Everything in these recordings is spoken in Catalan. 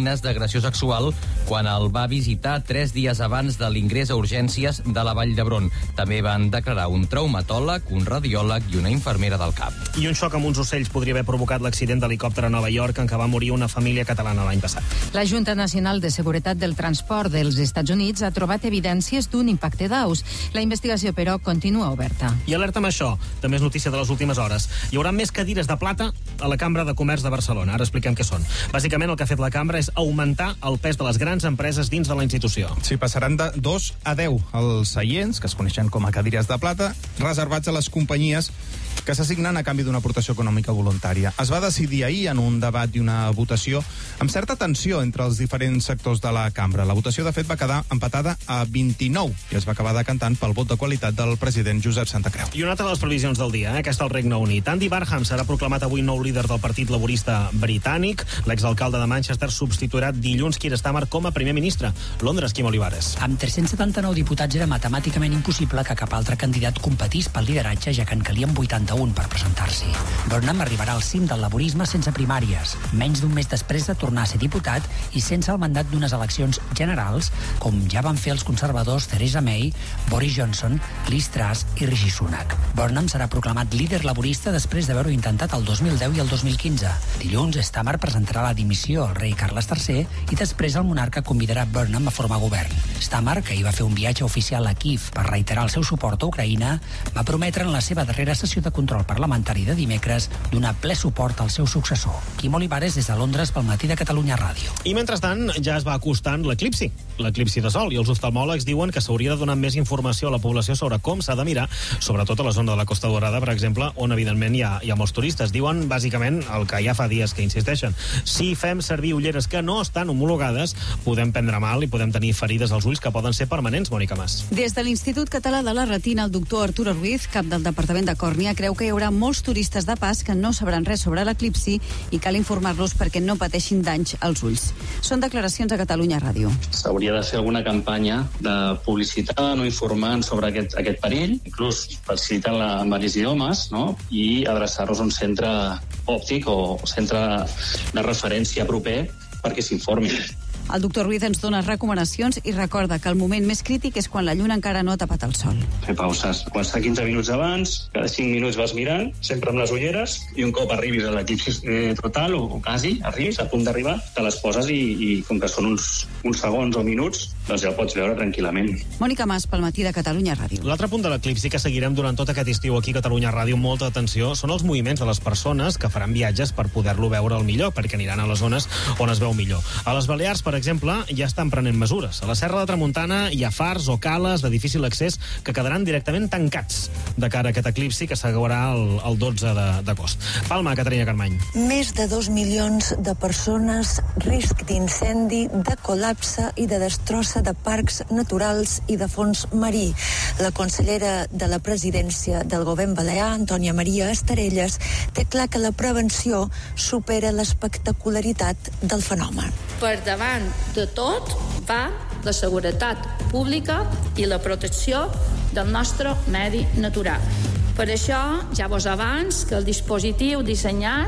signes d'agressió sexual quan el va visitar 3 dies abans de l'ingrés a urgències de la Vall d'Hebron. També van declarar un traumatòleg, un radiòleg i una infermera del CAP. I un xoc amb uns ocells podria haver provocat l'accident d'helicòpter a Nova York en què va morir una família catalana l'any passat. La Junta Nacional de Seguretat del Transport dels Estats Units ha trobat evidències d'un impacte d'aus. La investigació, però, continua oberta. I alerta amb això, també és notícia de les últimes hores. Hi haurà més cadires de plata a la Cambra de Comerç de Barcelona. Ara expliquem què són. Bàsicament el que ha fet la Cambra és augmentar el pes de les grans empreses dins de la institució. Sí, passaran de 2 a 10 els seients, que es coneixen com a cadires de plata, reservats a les companyies que s'assignen a canvi d'una aportació econòmica voluntària. Es va decidir ahir en un debat i una votació amb certa tensió entre els diferents sectors de la cambra. La votació, de fet, va quedar empatada a 29 i es va acabar decantant pel vot de qualitat del president Josep Santacreu. I una altra de les previsions del dia, aquesta al Regne Unit. Andy Barham serà proclamat avui nou líder del Partit Laborista Britànic. L'exalcalde de Manchester substituirà dilluns Keir Starmer com a primer ministre. Londres, Quim Olivares. Amb 379 diputats era matemàticament impossible que cap altre candidat competís pel lideratge, ja que en calien 81 per presentar-s'hi. Burnham arribarà al cim del laborisme sense primàries, menys d'un mes després de tornar a ser diputat i sense el mandat d'unes eleccions generals, com ja van fer els conservadors Theresa May, Boris Johnson, Liz Truss i Rishi Sunak. Burnham serà proclamat líder laborista després d'haver-ho intentat el 2010 i el 2015. Dilluns, Starmer presentarà la dimissió al rei Carles III i després el monarca convidarà Burnham a formar govern. Starmer, que hi va fer un viatge oficial a Kiev per reiterar el seu suport a Ucraïna, va prometre en la seva darrera sessió de control parlamentari de dimecres donar ple suport al seu successor. Quim Olivares, des de Londres, pel Matí de Catalunya Ràdio. I mentrestant ja es va acostant l'eclipsi de sol, i els oftalmòlegs diuen que s'hauria de donar més informació a la població sobre com s'ha de mirar, sobretot a la zona de la Costa Daurada, per exemple, on evidentment hi ha molts turistes. Diuen bàsicament el que ja fa dies que insisteixen. Si fem servir ulleres que no estan homologades, podem prendre mal i podem tenir ferides als ulls que poden ser permanents, Mònica Mas. Des de l'Institut Català de la Retina, el doctor Arturo Ruiz, cap del Departament de Còrnia, creu que hi haurà molts turistes de pas que no sabran res sobre l'eclipsi i cal informar-los perquè no pateixin danys als ulls. Són declaracions a Catalunya Ràdio. S'hauria de fer alguna campanya de publicitat, no informant sobre aquest perill, inclús facilitant-la en diversos idiomes, no? I adreçar-los a un centre òptic o centre de referència proper perquè s'informin. El doctor Ruiz ens dona recomanacions i recorda que el moment més crític és quan la lluna encara no ha tapat el sol. Fer pauses. Quan està 15 minuts abans, cada 5 minuts vas mirant, sempre amb les ulleres, i un cop arribis a l'eclipsi total, o quasi arribis, a punt d'arribar, te les poses i com que són uns segons o minuts, doncs ja el pots veure tranquil·lament. Mònica Mas, pel Matí de Catalunya Ràdio. L'altre punt de l'eclipsi que seguirem durant tot aquest estiu aquí a Catalunya Ràdio, molta atenció, són els moviments de les persones que faran viatges per poder-lo veure al millor, perquè aniran a les zones on es veu millor. A les Balears, per exemple, ja estan prenent mesures. A la Serra de Tramuntana hi ha fars o cales de difícil accés que quedaran directament tancats de cara a aquest eclipsi que s'acabarà el 12 d'agost. Palma, Caterina Carmany. Més de 2 milions de persones, risc d'incendi, de col·lapse i de destrossa de parcs naturals i de fons marí. La consellera de la presidència del govern balear, Antònia Maria Estarelles, té clar que la prevenció supera l'espectacularitat del fenomen. Per davant de tot va la seguretat pública i la protecció del nostre medi natural. Per això, ja vos abans que el dispositiu dissenyat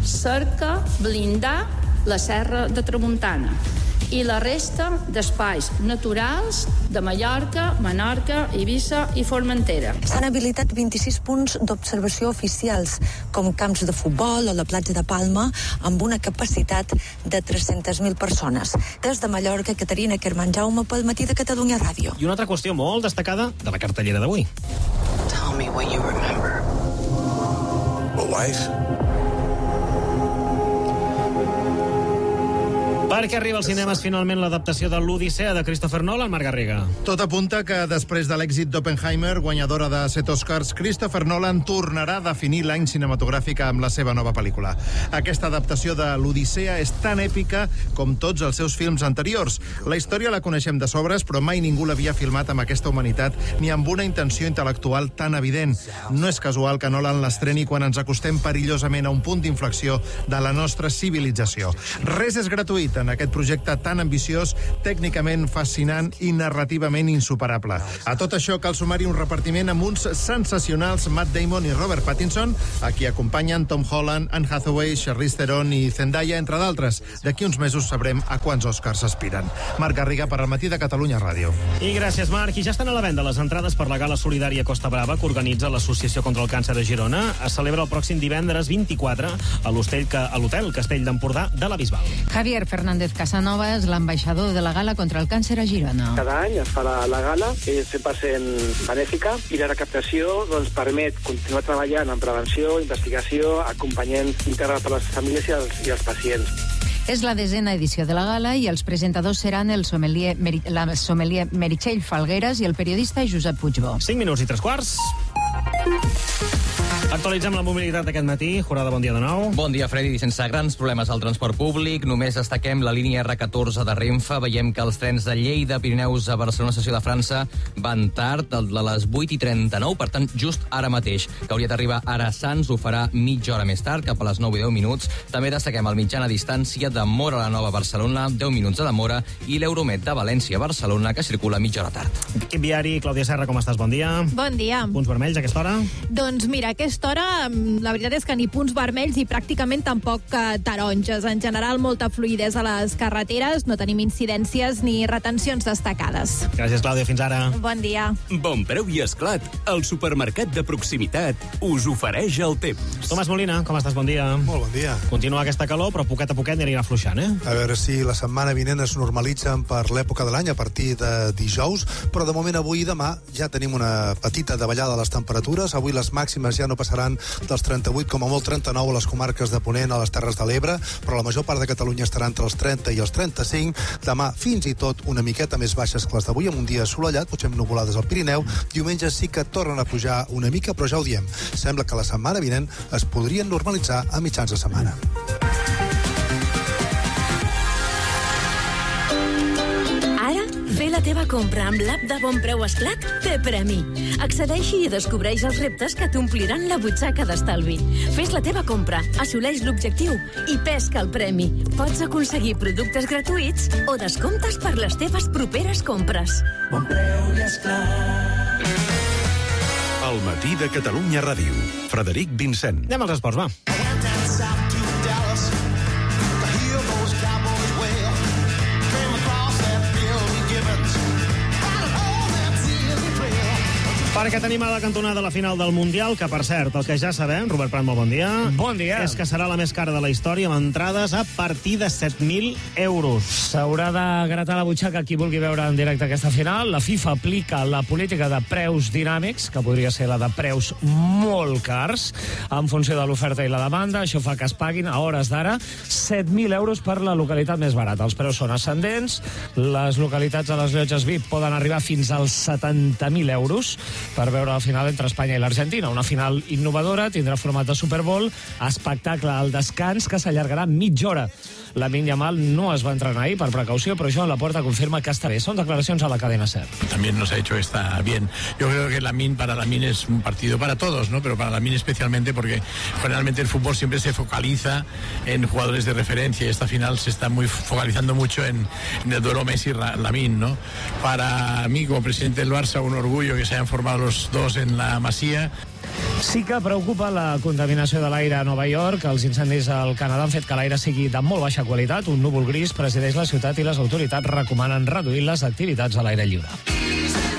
cerca blindar la Serra de Tramuntana i la resta d'espais naturals de Mallorca, Menorca, Eivissa i Formentera. S'han habilitat 26 punts d'observació oficials, com camps de futbol o la platja de Palma, amb una capacitat de 300.000 persones. Des de Mallorca, Caterina Carmany, Jaume, pel Matí de Catalunya Ràdio. I una altra qüestió molt destacada de la cartellera d'avui. Tell me what you remember. A life. Perquè arriba als cinemes finalment l'adaptació de l'Odissea de Christopher Nolan, Marc Garriga. Tot apunta que després de l'èxit d'Oppenheimer, guanyadora de 7 Oscars, Christopher Nolan tornarà a definir l'any cinematogràfic amb la seva nova pel·lícula. Aquesta adaptació de l'Odissea és tan èpica com tots els seus films anteriors. La història la coneixem de sobres, però mai ningú l'havia filmat amb aquesta humanitat ni amb una intenció intel·lectual tan evident. No és casual que Nolan l'estreni quan ens acostem perillosament a un punt d'inflexió de la nostra civilització. Res és gratuït en aquest projecte tan ambiciós, tècnicament fascinant i narrativament insuperable. A tot això cal sumar-hi un repartiment amb uns sensacionals Matt Damon i Robert Pattinson, a qui acompanyen Tom Holland, Anne Hathaway, Charlize Theron i Zendaya, entre d'altres. D'aquí uns mesos sabrem a quants Oscars aspiren. Marc Garriga per al Matí de Catalunya Ràdio. I gràcies, Marc. I ja estan a la venda les entrades per la gala solidària Costa Brava que organitza l'Associació contra el Càncer de Girona. Es celebra el pròxim divendres 24 a l'Hotel Castell d'Empordà de la Bisbal. Javier Fernández Casanova és l'ambaixador de la gala contra el càncer a Girona. Cada any es fa la gala, és 100% benèfica, i la recaptació permet continuar treballant en prevenció, investigació, acompanyant integral per les famílies i els pacients. És la 10ª edició de la gala i els presentadors seran la sommelier Meritxell Falgueras i el periodista Josep Puigbó. 5 minuts i 3/4. Actualitzem la mobilitat aquest matí. Jurada, bon dia de nou. Bon dia, Freddy. Sense grans problemes al transport públic, només destaquem la línia R14 de Renfe. Veiem que els trens de Lleida, Pirineus a Barcelona, Estació de França, van tard, el de les 8:39, per tant, just ara mateix, que hauria d'arribar ara a Sants, ho farà mitja hora més tard, cap a les 9:10. També destaquem el mitjana distància de Móra a la Nova Barcelona, 10 minuts de demora, i l'Euromet de València a Barcelona, que circula mitja hora tard. Equip viari, Clàudia Serra, com estàs? Bon dia. Bon dia. Punts vermells a aquesta hora? Doncs mira, a aquesta hora la veritat és que ni punts vermells i pràcticament tampoc taronges. En general, molta fluïdesa a les carreteres, no tenim incidències ni retencions destacades. Gràcies, Clàudia. Fins ara. Bon dia. Bon preu i esclat. El supermercat de proximitat us ofereix el temps. Tomàs Molina, com estàs? Bon dia. Molt bon dia. Continua aquesta calor, però poquet a poquet anirà afluixant, A veure si la setmana vinent es normalitzen per l'època de l'any a partir de dijous, però de moment avui i demà ja tenim una petita davallada de les temperatures. Avui les màximes ja no passaran dels 38, com a molt 39 a les comarques de Ponent, a les Terres de l'Ebre, però la major part de Catalunya estarà entre els 30 i els 35. Demà fins i tot una miqueta més baixes que les d'avui, amb un dia assolellat, potser amb nuvolades al Pirineu. Diumenge sí que tornen a pujar una mica, però ja ho diem, sembla que la setmana vinent es podrien normalitzar a mitjans de setmana. Fer la teva compra amb l'app de Bon Preu Esclat té premi. Accedeix-hi i descobreix els reptes que t'ompliran la butxaca d'estalvi. Fes la teva compra, assoleix l'objectiu i pesca el premi. Pots aconseguir productes gratuïts o descomptes per les teves properes compres. Bon Preu i Esclat. El Matí de Catalunya Ràdio. Frederic Vincent. Anem als esports, va. Perquè tenim a la cantonada la final del Mundial, que, per cert, el que ja sabem, Robert Prat, molt bon dia. Bon dia. És que serà la més cara de la història, amb entrades a partir de 7.000 euros. S'haurà de gratar la butxaca qui vulgui veure en directe aquesta final. La FIFA aplica la política de preus dinàmics, que podria ser la de preus molt cars, en funció de l'oferta i la demanda. Això fa que es paguin, a hores d'ara, 7.000 euros per la localitat més barata. Els preus són ascendents. Les localitats a les llotges VIP poden arribar fins als 70.000 euros per veure la final entre Espanya i l'Argentina. Una final innovadora, tindrà format de Super Bowl, espectacle al descans que s'allargarà mitja hora. Lamine Yamal no es va entrenar ahir per precaució, però Joan Laporta confirma que està bé. Són declaracions a la cadena SER. También nos ha hecho está bien. Yo creo que para Lamine es un partido para todos, ¿no? Pero para Lamine especialmente porque generalmente el fútbol siempre se focaliza en jugadores de referencia y esta final se está muy focalizando mucho en el duelo Messi-Lamine, ¿no? Para mí, como presidente del Barça, un orgullo que se hayan formado los dos en la Masía. Sí que preocupa la contaminació de l'aire a Nova York. Els incendis al Canadà han fet que l'aire sigui de molt baixa qualitat. Un núvol gris presideix la ciutat i les autoritats recomanen reduir les activitats a l'aire lliure.